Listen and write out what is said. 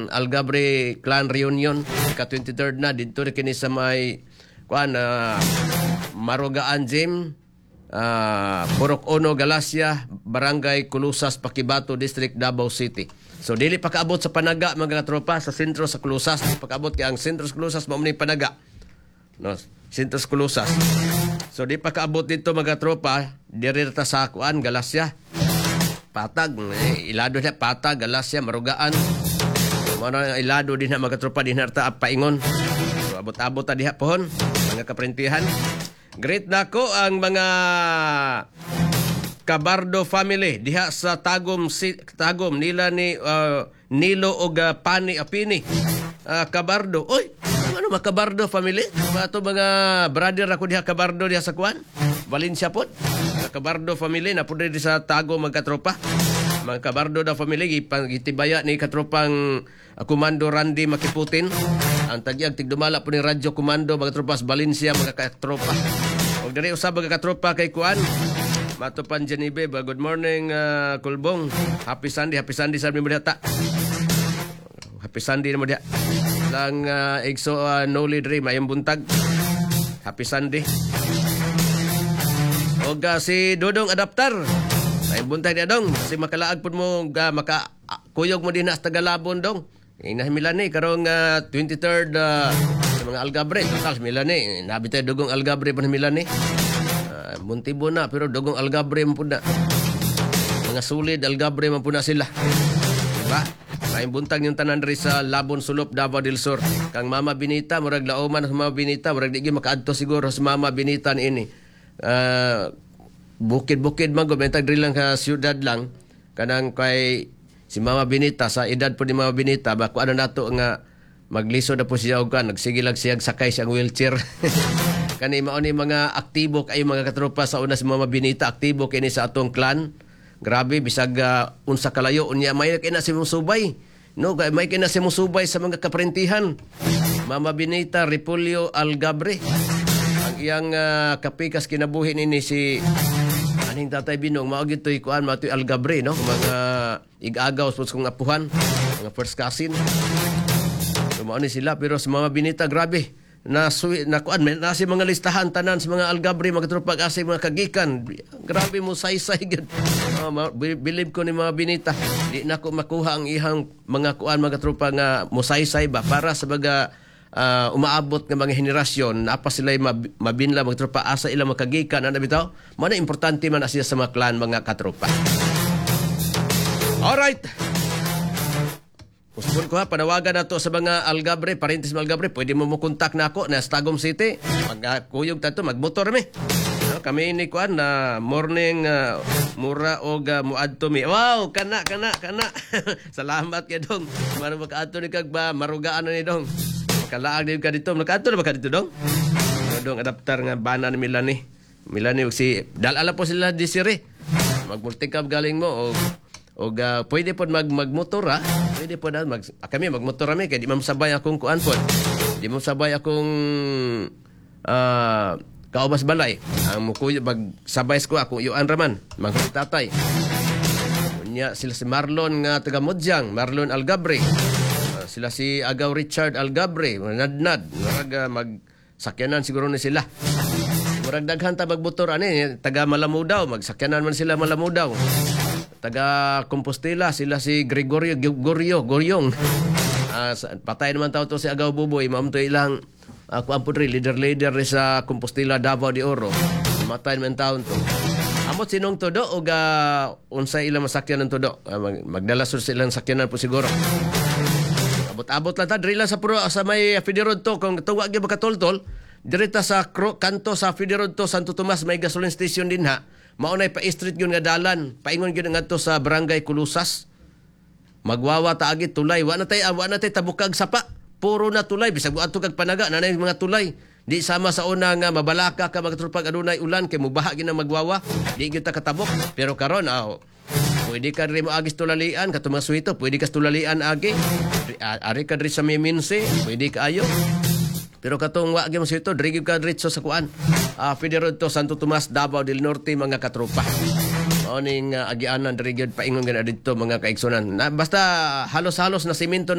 Algabre Clan Reunion ka 23rd na dito kini sa may Marugaan Gym, Purok Ono, Galacia, Barangay Kulusas, Pakibato District, Davao City. So dili pa kaabot sa Panaga mga tropa sa sentro sa Kulusas. Pagkaabot kay ang sentro sa Kulusas mao ni Panaga. No, sentro sa Kulusas. So di pa kaabot dito mga tropa, diri ta sa Galacia. Patag, ilado na Patag, Galacia, Marugaan. Mga ilado din na mga tropa din na paingon. So abot-abot ta diha pohon mga kaprintihan. Great nako ang mga Cabardo family diha sa Tagum nila ni Nilo og Pani Apini. Cabardo. Oy, ano mga Cabardo family? Ato mga brother ako diha Cabardo diha sa Valencia pod. Cabardo family na pud sa Tagum magkatropa. Mga Cabardo da family gitibaya ni katropang Komando Randy Makiputin. Ang tagyag tigdumala po ni Radyo Komando mga tropas Valencia mga katropa. Og diri usab mga katropa kay kuan Matupan Janibe. Good morning Kulbong. Happy Sunday sa mi data. Happy Sunday mo dia. Lang igso Noli Dream ayong buntag. Happy Sunday. Og si Dodong Adapter. Ayong buntag dia dong. Si makalaag pud mo kuyog mo din na sa Tagalabon dong. Inahimilani karong 23rd sa mga Algabre. Total milani. Nabitay dugong Algabre pa milani. Muntibo na pero dugong Algabre man pud na. Mga sulid Algabre man pud na sila. Diba? May buntag yung tanan ri sa Labon Sulop, Davao del Sur. Kang Mama Binita murag laoman sa Mama Binita murag di makaadto siguro sa Mama Binita ini. Bukid-bukid man gud mentag diri lang ka siyudad lang kanang kay si Mama Binita sa edad po ni Mama Binita bako ano nato nga magliso na po siya og nagsige lang siya sakay siyang wheelchair. Kani mao ni mga aktibo kay mga katropa sa una si Mama Binita aktibo kini sa atong clan. Grabe bisag unsa kalayo unya may kina si musubay. No, may kina si musubay sa mga kaprentihan. Mama Binita Repulyo Algabre. Ang iyang kapikas kinabuhi ni si aning Tatay Binong mao gitoy kuan mao toy Algabre no mga igagaw sa kong apuhan mga first cousin. So, mao ni sila pero sa Mama Binita grabe na kuan na si mga listahan tanan sa mga Algabre mga tropa kasi mga kagikan grabe mo saysay gid. Believe ko ni Mama Binita di na ko makuha ang ihang mga kuan mga tropa nga mosaysay ba para sa mga umaabot ng mga henerasyon napa sila mabinla mga tropa asa ila makagikan ano bitaw mo na importante man siya sa mga clan mga katropa. Alright, gusto ko panawagan na to sa mga Algabre parintis mga Algabre pwede mo kontak na ako na sa Tagum City magkuyog tato magmotor mi kami ni kuan na morning mura og muadto mi. Wow, kana salamat kay dong maro makaadto ni kag ba marugaan ni dong. Kalaag din ka dito. Nakato na ba ka dito, dong? Dong, adapter nga bana ni Milani. Milani, si dalala po sila di siri. Mag-multicab galing mo. O pwede po magmotor, ha? Pwede po na. Kami, magmotor kami. Kaya di mamsabay akong kuan po. Di mamsabay akong kaubas balay. Ang mukuyo, magsabay ko akong iyuan raman. Magtatay. Kunya, sila si Marlon nga taga Modyang. Marlon Algabre. Sila si Agaw Richard Algabre, nadnad, magsakyanan siguro ni sila. Murag daghan ta magmotor ani, taga Malamudaw, magsakyanan man sila Malamudaw. Taga Compostela, sila si Gregorio Goryong. Patay naman tao to si Agaw Buboy, maam to ilang ako ang pudri leader sa Compostela Davao de Oro. Matay naman tao to. Amot sinong todo o unsay ilang masakyanan todo. Magdala silang sakyanan po siguro. Abot lang ta diri lang sa may Fiderod to kung tuwa gyud makatoltol direta sa kanto sa Fiderod to Santo Tomas may gasoline station din ha mao nay pa street gyud nga dalan paingon gyud ngadto sa Barangay Kulusas magwawa ta agi tulay wa na tay tabukag sapa puro na tulay bisag adto kag Panaga nanay mga tulay di sama sa una nga mabalaka ka magtrupag adunay ulan kay mubaha gyud na magwawa di gyud ta katabok pero karon pwede ka rin mo agis tulalian, katumasuito, pwede ka tulalian agi. Ari ka rin sa Miminse, pwede ka ayo. Pero katong wagi mo sito, drigib ka rin sa kuan. Fiderod to Santo Tomas, Davao del Norte, mga katropa. Oning agianan, drigib paingon gana dito, mga kaigsunan. Basta halos-halos na simento